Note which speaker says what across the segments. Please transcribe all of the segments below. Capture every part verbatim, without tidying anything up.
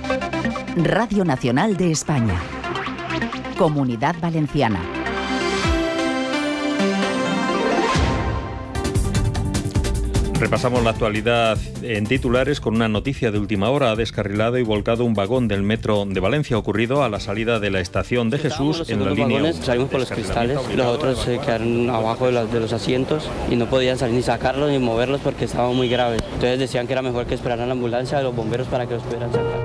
Speaker 1: Radio Nacional de España. Comunidad Valenciana.
Speaker 2: Repasamos la actualidad en titulares con una noticia de última hora. Ha descarrilado y volcado un vagón del metro de Valencia, ocurrido a la salida de la estación de Jesús en la línea uno.
Speaker 3: Salimos por los cristales, los otros se quedaron abajo de los, de los asientos y no podían salir ni sacarlos ni moverlos porque estaban muy graves. Entonces decían que era mejor que esperaran la ambulancia de los bomberos para que los pudieran sacar.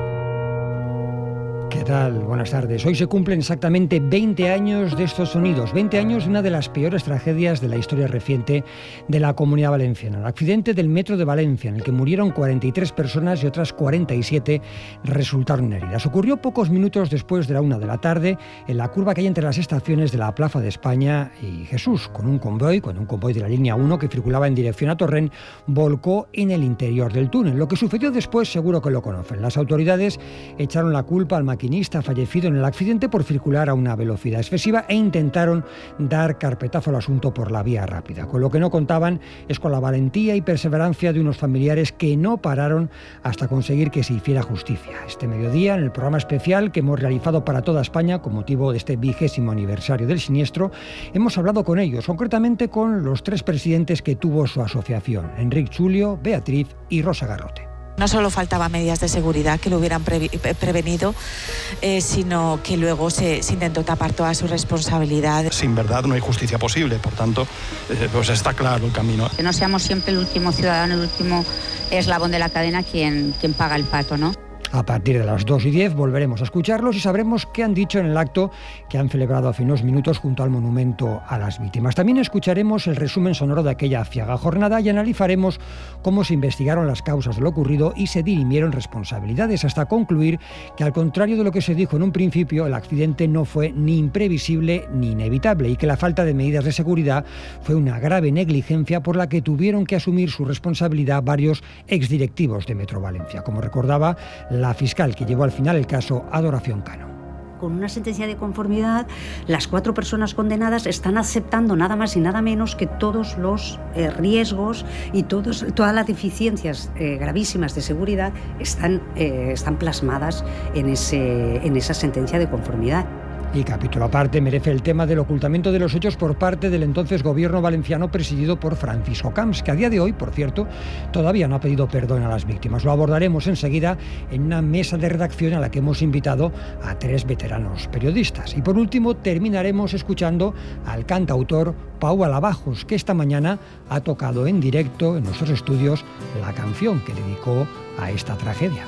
Speaker 4: ¿Qué tal? Buenas tardes. Hoy se cumplen exactamente veinte años de estos sonidos. veinte años de una de las peores tragedias de la historia reciente de la Comunidad Valenciana. El accidente del metro de Valencia, en el que murieron cuarenta y tres personas y otras cuarenta y siete resultaron heridas. Ocurrió pocos minutos después de la una de la tarde en la curva que hay entre las estaciones de la Plaza de España y Jesús, con un convoy, con un convoy de la línea uno que circulaba en dirección a Torrent, volcó en el interior del túnel. Lo que sucedió después seguro que lo conocen. Las autoridades echaron la culpa al maquinista fallecido en el accidente por circular a una velocidad excesiva e intentaron dar carpetazo al asunto por la vía rápida. Con lo que no contaban es con la valentía y perseverancia de unos familiares que no pararon hasta conseguir que se hiciera justicia. Este mediodía, en el programa especial que hemos realizado para toda España con motivo de este vigésimo aniversario del siniestro, hemos hablado con ellos, concretamente con los tres presidentes que tuvo su asociación: Enric Chulio, Beatriz y Rosa Garrote.
Speaker 5: No solo faltaban medidas de seguridad que lo hubieran pre- prevenido, eh, sino que luego se, se intentó tapar toda su responsabilidad.
Speaker 6: Sin verdad no hay justicia posible, por tanto, eh, pues está claro el camino.
Speaker 7: Que no seamos siempre el último ciudadano, el último eslabón de la cadena quien, quien paga el pato, ¿no?
Speaker 4: A partir de las dos y diez volveremos a escucharlos y sabremos qué han dicho en el acto que han celebrado hace unos minutos junto al monumento a las víctimas. También escucharemos el resumen sonoro de aquella aciaga jornada y analizaremos cómo se investigaron las causas de lo ocurrido y se dirimieron responsabilidades, hasta concluir que, al contrario de lo que se dijo en un principio, el accidente no fue ni imprevisible ni inevitable y que la falta de medidas de seguridad fue una grave negligencia por la que tuvieron que asumir su responsabilidad varios exdirectivos de Metro Valencia, como recordaba la fiscal que llevó al final el caso, Adoración Cano.
Speaker 8: Con una sentencia de conformidad, las cuatro personas condenadas están aceptando nada más y nada menos que todos los eh, riesgos y todos, todas las deficiencias eh, gravísimas de seguridad están, eh, están plasmadas en, ese, en esa sentencia de conformidad.
Speaker 4: Y capítulo aparte merece el tema del ocultamiento de los hechos por parte del entonces gobierno valenciano presidido por Francisco Camps, que a día de hoy, por cierto, todavía no ha pedido perdón a las víctimas. Lo abordaremos enseguida en una mesa de redacción a la que hemos invitado a tres veteranos periodistas. Y por último terminaremos escuchando al cantautor Pau Alabajos, que esta mañana ha tocado en directo en nuestros estudios la canción que dedicó a esta tragedia.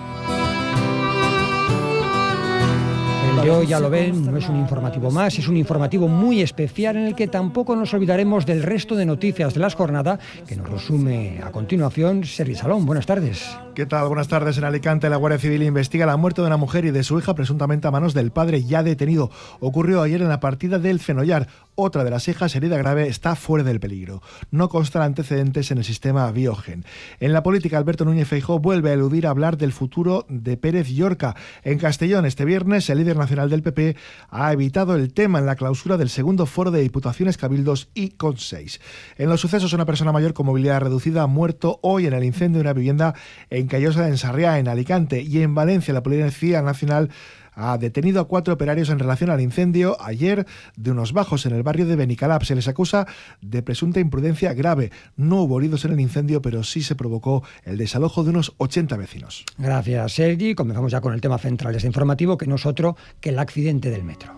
Speaker 4: El de hoy, ya lo ven, no es un informativo más, es un informativo muy especial en el que tampoco nos olvidaremos del resto de noticias de la jornada, que nos resume a continuación Sergi Salón. Buenas tardes.
Speaker 9: ¿Qué tal? Buenas tardes. En Alicante, la Guardia Civil investiga la muerte de una mujer y de su hija, presuntamente a manos del padre ya detenido. Ocurrió ayer en la partida del Fenollar. Otra de las hijas, herida grave, está fuera del peligro. No constan antecedentes en el sistema Biogen. En la política, Alberto Núñez Feijóo vuelve a eludir hablar del futuro de Pérez Llorca. En Castellón, este viernes, el líder nacional del P P ha evitado el tema en la clausura del segundo foro de Diputaciones, Cabildos y Consells. En los sucesos, una persona mayor con movilidad reducida ha muerto hoy en el incendio de una vivienda en Callosa de Ensarriá, en Alicante. Y en Valencia, la Policía Nacional ha detenido a cuatro operarios en relación al incendio ayer de unos bajos en el barrio de Benicalap. Se les acusa de presunta imprudencia grave. No hubo heridos en el incendio, pero sí se provocó el desalojo de unos ochenta vecinos.
Speaker 4: Gracias, Sergi. Comenzamos ya con el tema central de este informativo, que no es otro que el accidente del metro.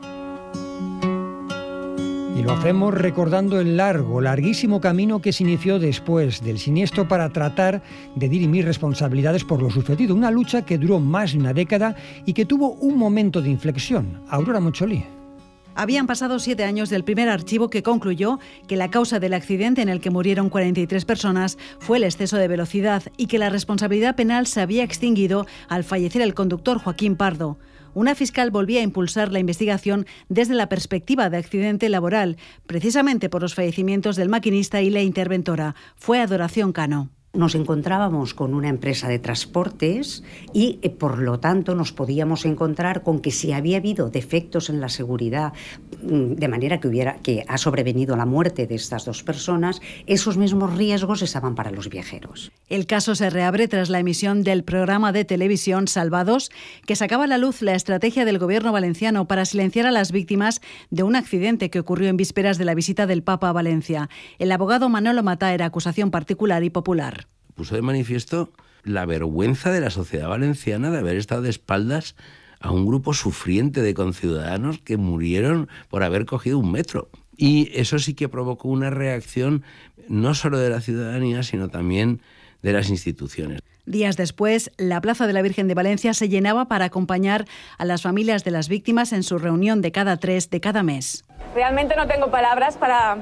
Speaker 4: Y lo hacemos recordando el largo, larguísimo camino que se inició después del siniestro para tratar de dirimir responsabilidades por lo sucedido. Una lucha que duró más de una década y que tuvo un momento de inflexión. Aurora Moncholí.
Speaker 10: Habían pasado siete años del primer archivo que concluyó que la causa del accidente en el que murieron cuarenta y tres personas fue el exceso de velocidad y que la responsabilidad penal se había extinguido al fallecer el conductor Joaquín Pardo. Una fiscal volvía a impulsar la investigación desde la perspectiva de accidente laboral, precisamente por los fallecimientos del maquinista y la interventora. Fue Adoración Cano.
Speaker 8: Nos encontrábamos con una empresa de transportes y, eh, por lo tanto, nos podíamos encontrar con que si había habido defectos en la seguridad, de manera que, hubiera, que ha sobrevenido la muerte de estas dos personas, esos mismos riesgos estaban para los viajeros.
Speaker 10: El caso se reabre tras la emisión del programa de televisión Salvados, que sacaba a la luz la estrategia del gobierno valenciano para silenciar a las víctimas de un accidente que ocurrió en vísperas de la visita del Papa a Valencia. El abogado Manolo Matá era acusación particular y popular.
Speaker 11: Puso de manifiesto la vergüenza de la sociedad valenciana de haber estado de espaldas a un grupo sufriente de conciudadanos que murieron por haber cogido un metro. Y eso sí que provocó una reacción no solo de la ciudadanía, sino también de las instituciones.
Speaker 10: Días después, la Plaza de la Virgen de Valencia se llenaba para acompañar a las familias de las víctimas en su reunión de cada tres de cada mes.
Speaker 12: Realmente no tengo palabras para...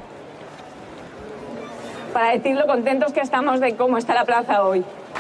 Speaker 12: para decir lo contentos que estamos de cómo está la plaza hoy.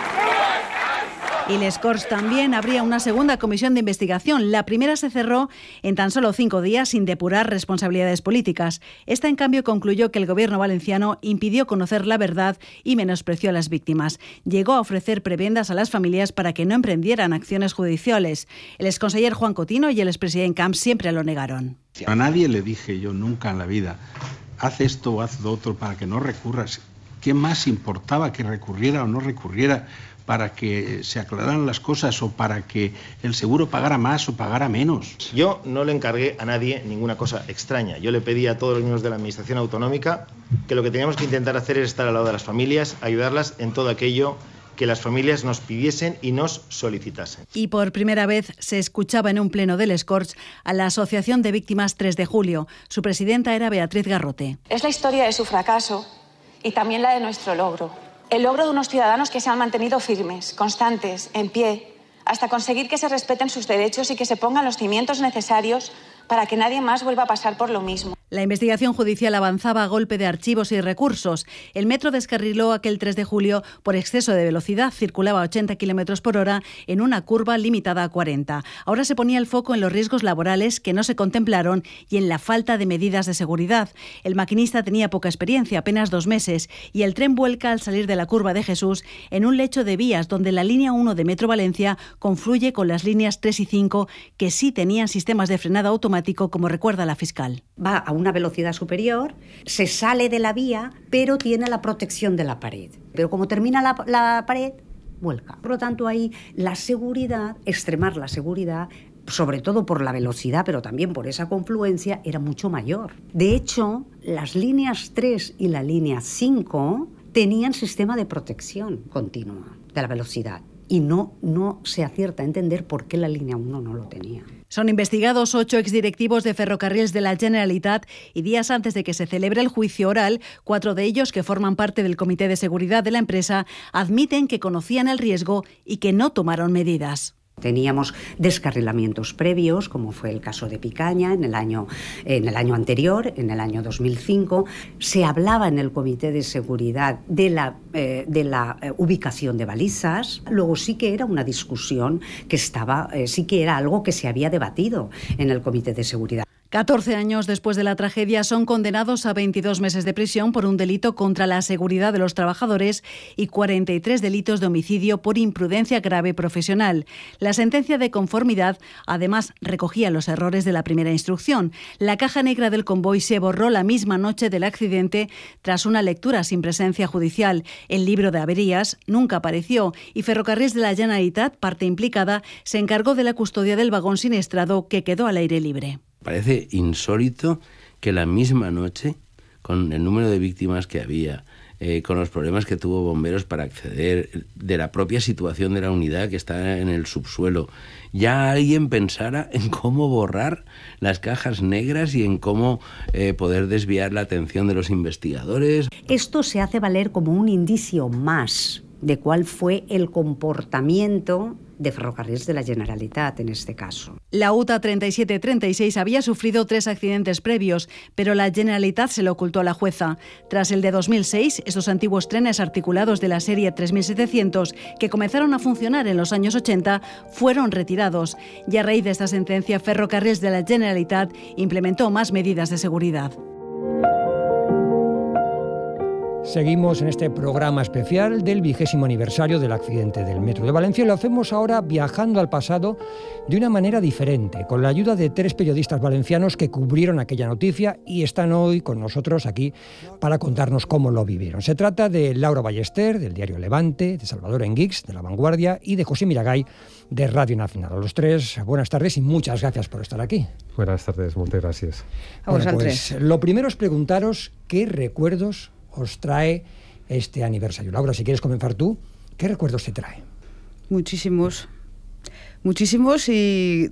Speaker 10: Y Les Corts también abría una segunda comisión de investigación. La primera se cerró en tan solo cinco días sin depurar responsabilidades políticas. Esta, en cambio, concluyó que el gobierno valenciano impidió conocer la verdad y menospreció a las víctimas. Llegó a ofrecer prebendas a las familias para que no emprendieran acciones judiciales. El exconseller Juan Cotino y el expresidente Camps siempre lo negaron.
Speaker 13: A nadie le dije yo nunca en la vida, haz esto o haz lo otro para que no recurras. ¿Qué más importaba que recurriera o no recurriera para que se aclararan las cosas o para que el seguro pagara más o pagara menos?
Speaker 14: Yo no le encargué a nadie ninguna cosa extraña. Yo le pedí a todos los miembros de la Administración Autonómica que lo que teníamos que intentar hacer es estar al lado de las familias, ayudarlas en todo aquello que las familias nos pidiesen y nos solicitasen.
Speaker 10: Y por primera vez se escuchaba en un pleno de Les Corts a la Asociación de Víctimas tres de julio. Su presidenta era Beatriz Garrote.
Speaker 15: Es la historia de su fracaso y también la de nuestro logro. El logro de unos ciudadanos que se han mantenido firmes, constantes, en pie, hasta conseguir que se respeten sus derechos y que se pongan los cimientos necesarios para que nadie más vuelva a pasar por lo mismo.
Speaker 10: La investigación judicial avanzaba a golpe de archivos y recursos. El metro descarriló aquel tres de julio por exceso de velocidad. Circulaba a ochenta kilómetros por hora en una curva limitada a cuarenta. Ahora se ponía el foco en los riesgos laborales que no se contemplaron y en la falta de medidas de seguridad. El maquinista tenía poca experiencia, apenas dos meses, y el tren vuelca al salir de la curva de Jesús en un lecho de vías donde la línea uno de Metro Valencia confluye con las líneas tres y cinco que sí tenían sistemas de frenado automático, como recuerda la fiscal.
Speaker 8: Va a una velocidad superior, se sale de la vía, pero tiene la protección de la pared. Pero como termina la, la pared, vuelca. Por lo tanto, ahí la seguridad, extremar la seguridad, sobre todo por la velocidad, pero también por esa confluencia, era mucho mayor. De hecho, las líneas tres y la línea cinco tenían sistema de protección continua de la velocidad. Y no, no se acierta a entender por qué la línea uno no lo tenía.
Speaker 10: Son investigados ocho exdirectivos de Ferrocarrils de la Generalitat y días antes de que se celebre el juicio oral, cuatro de ellos, que forman parte del Comité de Seguridad de la empresa, admiten que conocían el riesgo y que no tomaron medidas.
Speaker 8: Teníamos descarrilamientos previos, como fue el caso de Picaña en el año, en el año anterior, en el año dos mil cinco. Se hablaba en el Comité de Seguridad de la, eh, de la eh, ubicación de balizas. Luego sí que era una discusión que estaba, eh, sí que era algo que se había debatido en el Comité de Seguridad.
Speaker 10: catorce años después de la tragedia son condenados a veintidós meses de prisión por un delito contra la seguridad de los trabajadores y cuarenta y tres delitos de homicidio por imprudencia grave profesional. La sentencia de conformidad además recogía los errores de la primera instrucción. La caja negra del convoy se borró la misma noche del accidente tras una lectura sin presencia judicial. El libro de averías nunca apareció y Ferrocarrils de la Generalitat, parte implicada, se encargó de la custodia del vagón siniestrado que quedó al aire libre.
Speaker 11: Parece insólito que la misma noche, con el número de víctimas que había, eh, con los problemas que tuvo bomberos para acceder, de la propia situación de la unidad que está en el subsuelo, ya alguien pensara en cómo borrar las cajas negras y en cómo eh, poder desviar la atención de los investigadores.
Speaker 8: Esto se hace valer como un indicio más de cuál fue el comportamiento de Ferrocarrils de la Generalitat en este caso.
Speaker 10: La U T A treinta y siete treinta y seis había sufrido tres accidentes previos, pero la Generalitat se lo ocultó a la jueza. Tras el de dos mil seis, esos antiguos trenes articulados de la serie tres mil setecientos, que comenzaron a funcionar en los años ochenta, fueron retirados. Y a raíz de esta sentencia, Ferrocarrils de la Generalitat implementó más medidas de seguridad.
Speaker 4: Seguimos en este programa especial del vigésimo aniversario del accidente del Metro de Valencia y lo hacemos ahora viajando al pasado de una manera diferente, con la ayuda de tres periodistas valencianos que cubrieron aquella noticia y están hoy con nosotros aquí para contarnos cómo lo vivieron. Se trata de Laura Ballester, del diario Levante, de Salvador Enguix, de La Vanguardia, y de José Miragay, de Radio Nacional. A los tres, buenas tardes y muchas gracias por estar aquí.
Speaker 16: Buenas tardes, muchas gracias.
Speaker 4: A bueno, pues, lo primero es preguntaros qué recuerdos os trae este aniversario. Laura, si quieres comenzar tú, ¿qué recuerdos te trae?
Speaker 17: Muchísimos, muchísimos y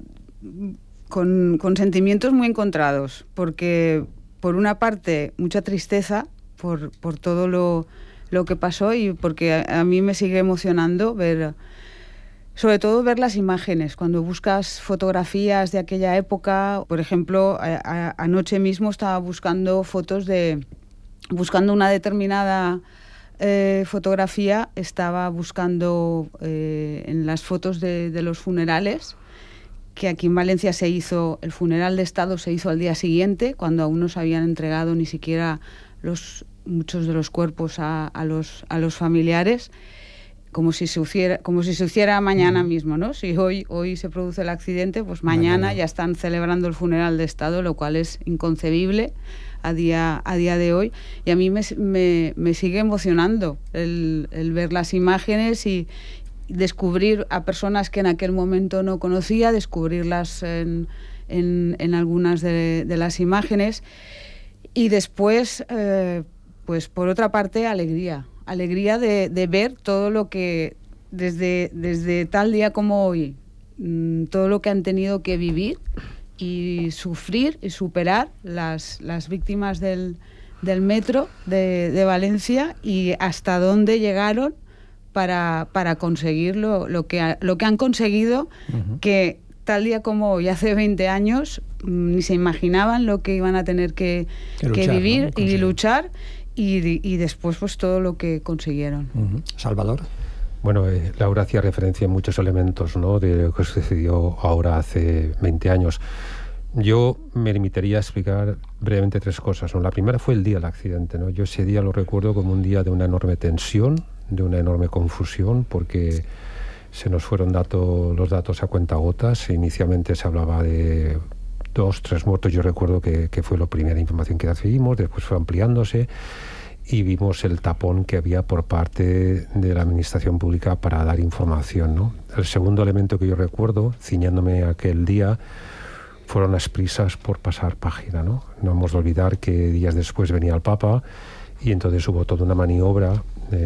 Speaker 17: con, con sentimientos muy encontrados, porque por una parte mucha tristeza por, por todo lo, lo que pasó y porque a, a mí me sigue emocionando ver, sobre todo ver las imágenes, cuando buscas fotografías de aquella época. Por ejemplo, a, a, anoche mismo estaba buscando fotos de buscando una determinada eh, fotografía, estaba buscando eh, en las fotos de, de los funerales, que aquí en Valencia se hizo, el funeral de Estado se hizo al día siguiente, cuando aún no se habían entregado ni siquiera los, muchos de los cuerpos a, a, los, a los familiares, como si se hiciera, como si se hiciera mañana mm. mismo, ¿no? Si hoy, hoy se produce el accidente, pues mañana, mañana ya están celebrando el funeral de Estado, lo cual es inconcebible a día, a día de hoy, y a mí me, me, me sigue emocionando el, el ver las imágenes y descubrir a personas que en aquel momento no conocía, descubrirlas en, en, en algunas de, de las imágenes, y después, eh, pues por otra parte, alegría, alegría de, de ver todo lo que desde, desde tal día como hoy, mmm, todo lo que han tenido que vivir y sufrir y superar las, las víctimas del, del metro de, de Valencia, y hasta dónde llegaron para, para conseguir lo, lo, que, lo que han conseguido, uh-huh. que tal día como hoy, hace veinte años, ni se imaginaban lo que iban a tener que, que, luchar, que vivir, ¿no? y luchar, y, y después pues todo lo que consiguieron.
Speaker 4: Uh-huh. Salvador.
Speaker 16: Bueno, eh, Laura hacía referencia a muchos elementos, ¿no?, de lo que sucedió ahora hace veinte años. Yo me limitaría a explicar brevemente tres cosas, ¿no? La primera fue el día del accidente, ¿no? Yo ese día lo recuerdo como un día de una enorme tensión, de una enorme confusión, porque se nos fueron datos, los datos a cuentagotas. Inicialmente se hablaba de dos, tres muertos. Yo recuerdo que, que fue la primera información que recibimos, después fue ampliándose, y vimos el tapón que había por parte de la administración pública para dar información, ¿no? El segundo elemento que yo recuerdo, ciñéndome aquel día, fueron las prisas por pasar página, ¿no? No hemos de olvidar que días después venía el Papa, y entonces hubo toda una maniobra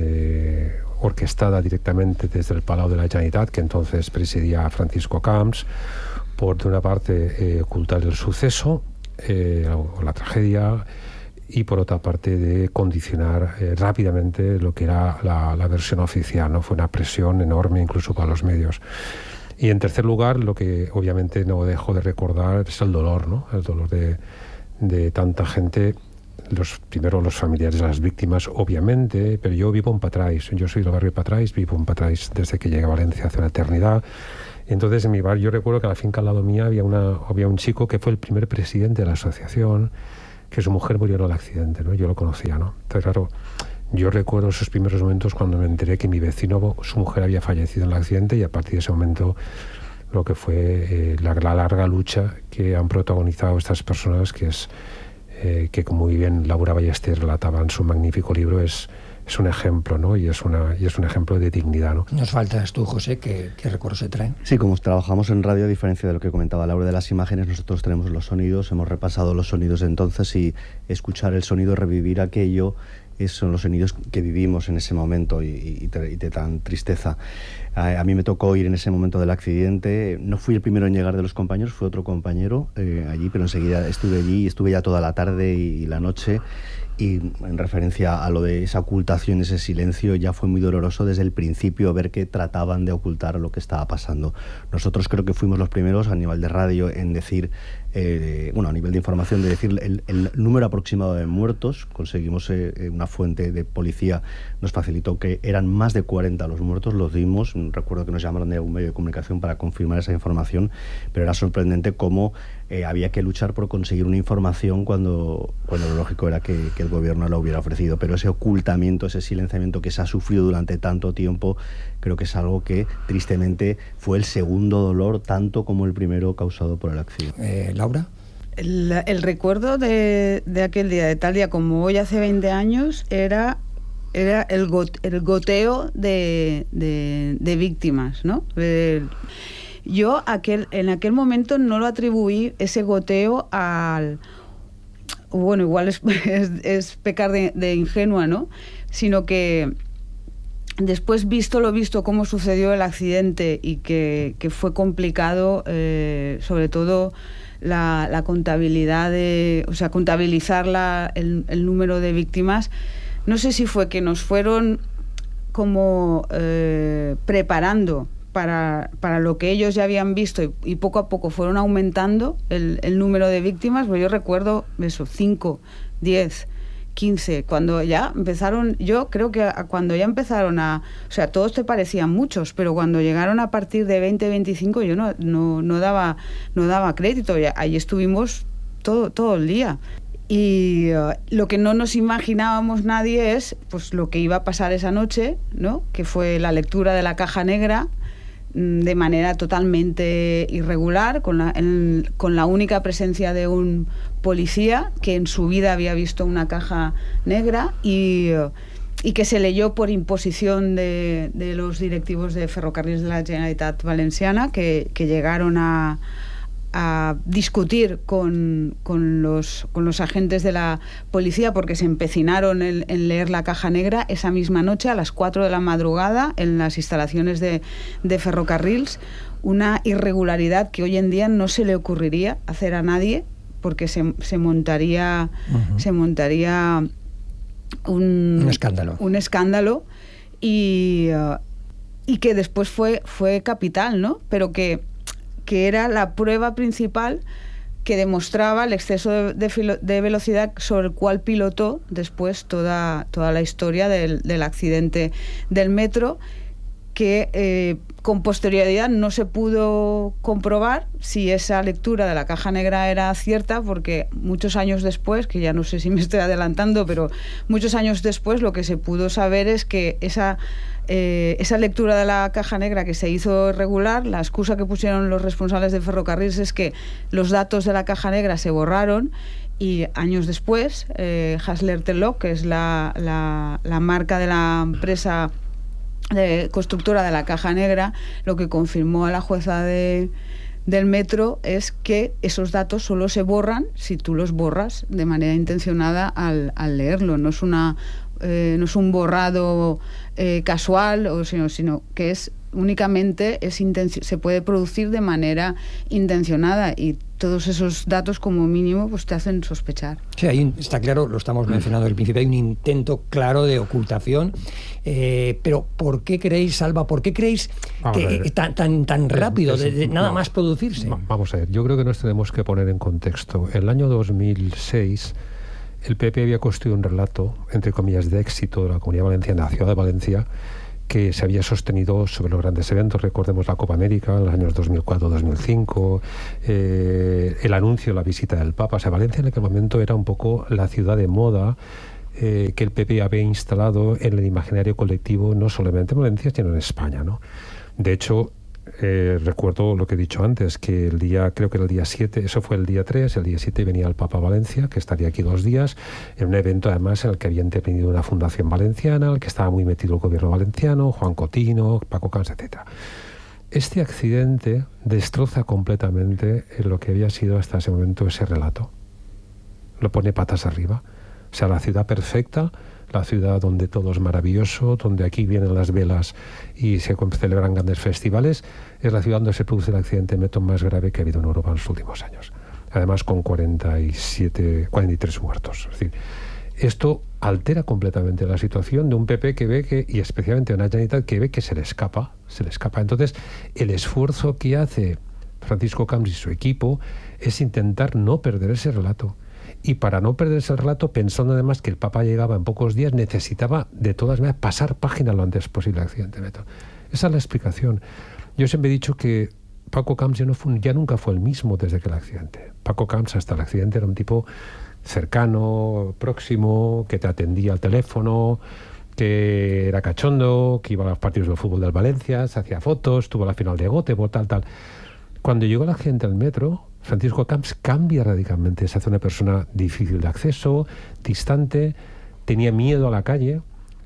Speaker 16: eh, orquestada directamente desde el Palau de la Generalitat, que entonces presidía Francisco Camps, por de una parte eh, ocultar el suceso eh, o la tragedia, y por otra parte de condicionar eh, rápidamente lo que era la, la versión oficial, ¿no? Fue una presión enorme incluso para los medios. Y en tercer lugar, lo que obviamente no dejo de recordar es el dolor, ¿no? El dolor de, de tanta gente, los, primero los familiares de las víctimas, obviamente, pero yo vivo en Patrais, yo soy del barrio de Patrais, vivo en Patrais desde que llegué a Valencia hace una eternidad. Entonces en mi barrio yo recuerdo que a la finca al lado mía había, una, había un chico que fue el primer presidente de la asociación, que su mujer murió en el accidente, ¿no? Yo lo conocía, ¿no? Entonces, claro, yo recuerdo esos primeros momentos cuando me enteré que mi vecino, su mujer había fallecido en el accidente, y a partir de ese momento lo que fue eh, la, la larga lucha que han protagonizado estas personas, que es eh, que, como muy bien Laura Ballester relataba en su magnífico libro, es, es un ejemplo, ¿no? Y es, una, y es un ejemplo de dignidad, ¿no?
Speaker 4: Nos faltas tú, José, ¿qué, qué recuerdos se traen?
Speaker 18: Sí, como trabajamos en radio, a diferencia de lo que comentaba Laura de las imágenes, nosotros tenemos los sonidos, hemos repasado los sonidos de entonces, y escuchar el sonido, revivir aquello, esos son los sonidos que vivimos en ese momento, y, y, y de tan tristeza. A, a mí me tocó ir en ese momento del accidente. No fui el primero en llegar de los compañeros, fue otro compañero eh, allí, pero enseguida estuve allí, y estuve ya toda la tarde y, y la noche. Y en referencia a lo de esa ocultación, ese silencio, ya fue muy doloroso desde el principio ver que trataban de ocultar lo que estaba pasando. Nosotros creo que fuimos los primeros a nivel de radio en decir, eh, bueno, a nivel de información, de decir el, el número aproximado de muertos. Conseguimos eh, una fuente de policía, nos facilitó que eran más de cuarenta los muertos, los dimos, recuerdo que nos llamaron de un medio de comunicación para confirmar esa información, pero era sorprendente cómo eh, había que luchar por conseguir una información cuando, cuando lo lógico era que, que el gobierno la hubiera ofrecido. Pero ese ocultamiento, ese silenciamiento que se ha sufrido durante tanto tiempo, creo que es algo que tristemente fue el segundo dolor, tanto como el primero causado por el accidente.
Speaker 4: Eh, Laura.
Speaker 17: El, el recuerdo de, de aquel día, de tal día como hoy hace veinte años, era, era el, got, el goteo de, de, de víctimas, ¿no? El, yo aquel, en aquel momento no lo atribuí, ese goteo, al... Bueno, igual es, es, es pecar de, de ingenua, ¿no? Sino que después, visto lo visto, cómo sucedió el accidente y que, que fue complicado, eh, sobre todo la, la contabilidad de... O sea, contabilizar la, el, el número de víctimas, no sé si fue que nos fueron como eh, preparando Para, para lo que ellos ya habían visto y, y poco a poco fueron aumentando el, el número de víctimas. Pues yo recuerdo eso, cinco, diez, quince, cuando ya empezaron, yo creo que a, cuando ya empezaron a, o sea, todos te parecían muchos, pero cuando llegaron a partir de veinte, veinticinco, yo no, no, no, daba, no daba crédito, ya, ahí estuvimos todo, todo el día. Y uh, lo que no nos imaginábamos nadie es pues lo que iba a pasar esa noche, ¿no? Que fue la lectura de la caja negra de manera totalmente irregular, con la, en, con la única presencia de un policía que en su vida había visto una caja negra y, y que se leyó por imposición de, de los directivos de Ferrocarriles de la Generalitat Valenciana, que, que llegaron a, a discutir con, con, los, con los agentes de la policía porque se empecinaron en, en leer la caja negra esa misma noche a las cuatro de la madrugada en las instalaciones de, de Ferrocarrils. Una irregularidad que hoy en día no se le ocurriría hacer a nadie porque se, se montaría, uh-huh. se montaría un,
Speaker 4: un escándalo,
Speaker 17: un escándalo y, uh, y que después fue, fue capital, ¿no? Pero que que era la prueba principal que demostraba el exceso de, de, filo, de velocidad sobre el cual pilotó después toda, toda la historia del, del accidente del metro, que eh, con posterioridad no se pudo comprobar si esa lectura de la caja negra era cierta, porque muchos años después, que ya no sé si me estoy adelantando, pero muchos años después lo que se pudo saber es que esa Eh, esa lectura de la caja negra que se hizo irregular, la excusa que pusieron los responsables de Ferrocarriles es que los datos de la caja negra se borraron y años después eh, Hassler Telok, que es la, la, la marca de la empresa de constructora de la caja negra, lo que confirmó a la jueza de, del metro es que esos datos solo se borran si tú los borras de manera intencionada al, al leerlo. No es una Eh, no es un borrado eh, casual, o sino, sino que es únicamente es intenci- se puede producir de manera intencionada y todos esos datos como mínimo pues te hacen sospechar.
Speaker 4: Sí, ahí está claro, lo estamos mencionando al principio, hay un intento claro de ocultación, eh, pero ¿por qué creéis, Salva, por qué creéis que eh, tan, tan, tan rápido, es, es, de, de nada no, más producirse?
Speaker 16: Vamos a ver, yo creo que nos tenemos que poner en contexto. En el año dos mil seis el P P había construido un relato, entre comillas, de éxito de la Comunidad Valenciana, la ciudad de Valencia, que se había sostenido sobre los grandes eventos. Recordemos la Copa América en los años dos mil cuatro dos mil cinco, eh, el anuncio, la visita del Papa. O sea, Valencia en aquel momento era un poco la ciudad de moda eh, que el P P había instalado en el imaginario colectivo, no solamente en Valencia, sino en España, ¿no? De hecho, Eh, recuerdo lo que he dicho antes, que el día, creo que era el día siete, eso fue el día tres, el día siete venía el Papa a Valencia, que estaría aquí dos días, en un evento además en el que había intervenido una fundación valenciana, en el que estaba muy metido el gobierno valenciano, Juan Cotino, Paco Camps, etcétera. Este accidente destroza completamente lo que había sido hasta ese momento ese relato. Lo pone patas arriba. O sea, la ciudad perfecta, la ciudad donde todo es maravilloso, donde aquí vienen las velas y se celebran grandes festivales, es la ciudad donde se produce el accidente de metro más grave que ha habido en Europa en los últimos años. Además con cuarenta y siete, cuarenta y tres muertos. Es decir, esto altera completamente la situación de un P P que ve que, y especialmente una Generalitat que ve que se le escapa, se le escapa. Entonces, el esfuerzo que hace Francisco Camps y su equipo es intentar no perder ese relato. Y para no perderse el relato, pensando además que el Papa llegaba en pocos días, necesitaba de todas maneras pasar página lo antes posible del accidente de metro. Esa es la explicación. Yo siempre he dicho que Paco Camps ya, no fue, ya nunca fue el mismo desde que el accidente. Paco Camps hasta el accidente era un tipo cercano, próximo, que te atendía al teléfono, que era cachondo, que iba a los partidos de fútbol del Valencia, se hacía fotos, tuvo la final de Göteborg, tal, tal. Cuando llegó la gente al metro, Francisco Camps cambia radicalmente, se hace una persona difícil de acceso, distante, tenía miedo a la calle,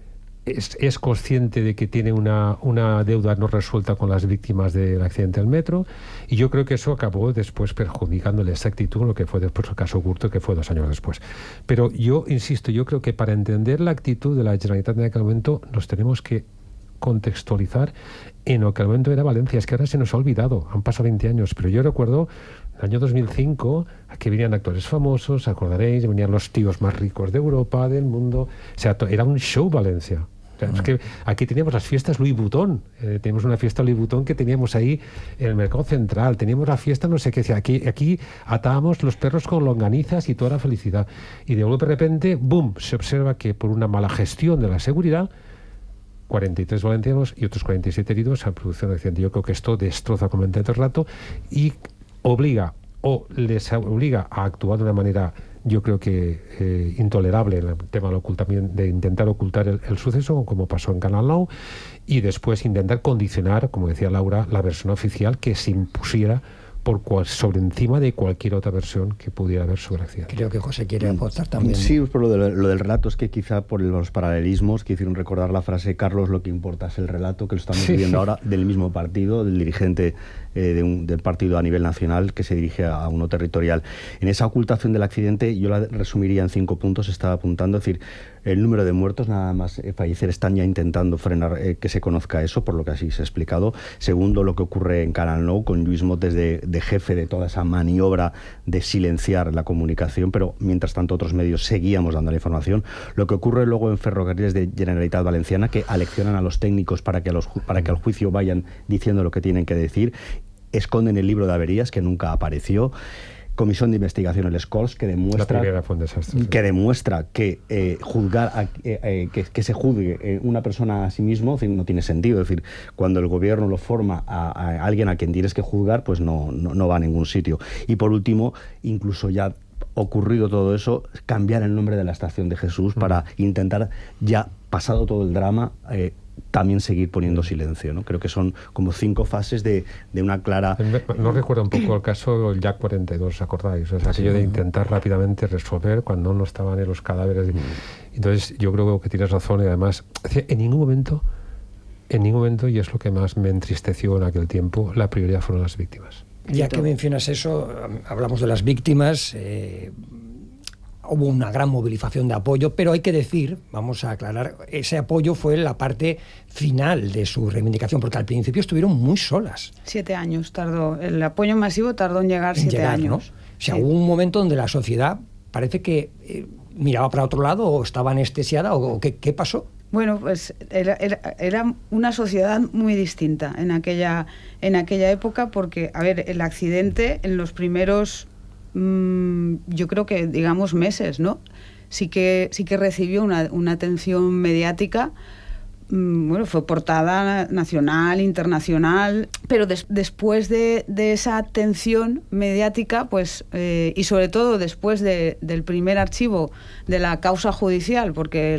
Speaker 16: es, es consciente de que tiene una, una deuda no resuelta con las víctimas del accidente del metro, y yo creo que eso acabó después perjudicándole esa actitud, lo que fue después el caso Gürtel, que fue dos años después. Pero yo insisto, yo creo que para entender la actitud de la Generalitat en aquel momento nos tenemos que contextualizar en lo que al momento era Valencia. Es que ahora se nos ha olvidado, han pasado veinte años, pero yo recuerdo el año dos mil cinco, aquí venían actores famosos, acordaréis, venían los tíos más ricos de Europa, del mundo, o sea, era un show Valencia. O sea, es que aquí teníamos las fiestas Louis Vuitton, eh, teníamos una fiesta Louis Vuitton que teníamos ahí en el mercado central, teníamos la fiesta no sé qué, aquí, aquí atábamos los perros con longanizas y toda la felicidad. Y de repente, boom, se observa que por una mala gestión de la seguridad, cuarenta y tres valencianos y otros cuarenta y siete heridos en producción de accidente. Yo creo que esto destroza completamente el rato y obliga o les obliga a actuar de una manera, yo creo que eh, intolerable en el tema del ocultamiento, de intentar ocultar el, el suceso, como pasó en Canal Nou, y después intentar condicionar, como decía Laura, la versión oficial que se impusiera por cual, sobre encima de cualquier otra versión que pudiera haber sobre el accidente.
Speaker 4: Creo que José quiere aportar también.
Speaker 18: Sí, pues por lo, de, lo del relato es que quizá por los paralelismos que hicieron recordar la frase Carlos, lo que importa es el relato, que lo estamos sí. viendo ahora del mismo partido, del dirigente eh, de un, del partido a nivel nacional que se dirige a uno territorial. En esa ocultación del accidente yo la resumiría en cinco puntos, estaba apuntando, es decir, el número de muertos, nada más eh, fallecer, están ya intentando frenar eh, que se conozca eso, por lo que así se ha explicado. Segundo, lo que ocurre en Canal Nou, con Lluís Motes de, de jefe de toda esa maniobra de silenciar la comunicación, pero mientras tanto otros medios seguíamos dando la información. Lo que ocurre luego en Ferrocarriles de Generalitat Valenciana, que aleccionan a los técnicos para que, a los, para que al juicio vayan diciendo lo que tienen que decir. Esconden el libro de averías, que nunca apareció. Comisión de investigación, el Scholz, que demuestra que demuestra que eh, juzgar a, eh, eh, que, que se juzgue eh, una persona a sí mismo no tiene sentido. Es decir, cuando el gobierno lo forma a, a alguien a quien tienes que juzgar, pues no, no, no va a ningún sitio. Y por último, incluso ya ocurrido todo eso, cambiar el nombre de la Estación de Jesús mm. para intentar, ya pasado todo el drama, eh, también seguir poniendo silencio, ¿no? Creo que son como cinco fases de, de una clara...
Speaker 16: ¿No recuerda un poco el caso del Jack cuarenta y dos, ¿os acordáis? O sea, aquello sí. de intentar rápidamente resolver cuando no estaban en los cadáveres. Mm. Entonces, yo creo que tienes razón y además, en ningún momento, en ningún momento, y es lo que más me entristeció en aquel tiempo, la prioridad fueron las víctimas.
Speaker 4: Ya que mencionas eso, hablamos de las víctimas, eh, hubo una gran movilización de apoyo, pero hay que decir, vamos a aclarar, ese apoyo fue la parte final de su reivindicación, porque al principio estuvieron muy solas.
Speaker 17: Siete años tardó, el apoyo masivo tardó en llegar
Speaker 4: en
Speaker 17: siete
Speaker 4: llegar,
Speaker 17: años.
Speaker 4: ¿no? O sea, sí. hubo un momento donde la sociedad parece que eh, miraba para otro lado o estaba anestesiada, o, o ¿qué, qué pasó?
Speaker 17: Bueno, pues era, era, era una sociedad muy distinta en aquella, en aquella época, porque, a ver, el accidente en los primeros, mmm, yo creo que, digamos, meses, ¿no? Sí que, sí que recibió una, una atención mediática, mmm, bueno, fue portada nacional, internacional, pero des, después de, de esa atención mediática, pues, eh, y sobre todo después de, del primer archivo de la causa judicial, porque